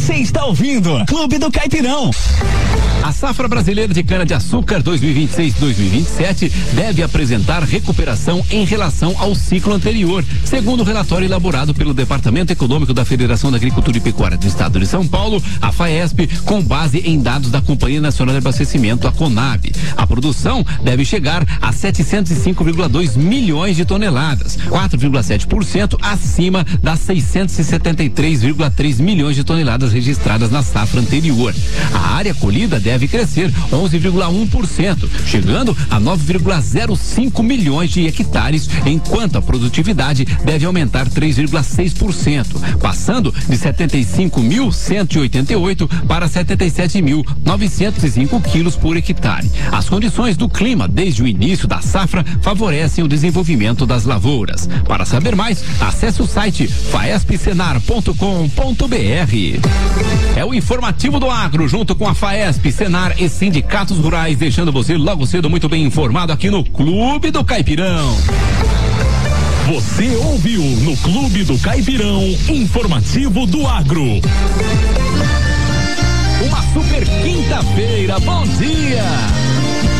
Você está ouvindo Clube do Caipirão. A safra brasileira de cana-de-açúcar 2026-2027 deve apresentar recuperação em relação ao ciclo anterior, segundo o relatório elaborado pelo Departamento Econômico da Federação da Agricultura e Pecuária do Estado de São Paulo, a FAESP, com base em dados da Companhia Nacional de Abastecimento, a CONAB. A produção deve chegar a 705,2 milhões de toneladas, 4,7% acima das 673,3 milhões de toneladas registradas na safra anterior. A área colhida deve crescer 11,1%, chegando a 9,05 milhões de hectares, enquanto a produtividade deve aumentar 3,6%, passando de 75.188 para 77.905 quilos por hectare. As condições do clima desde o início da safra favorecem o desenvolvimento das lavouras. Para saber mais, acesse o site faespsenar.com.br. É o informativo do agro, junto com a FAESP, Senar e sindicatos rurais, deixando você logo cedo muito bem informado aqui no Clube do Caipirão. Você ouviu no Clube do Caipirão, informativo do agro. Uma super quinta-feira, bom dia!